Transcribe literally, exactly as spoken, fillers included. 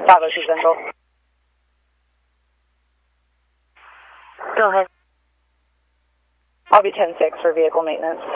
five oh two Central. Go ahead. I'll be ten six for vehicle maintenance.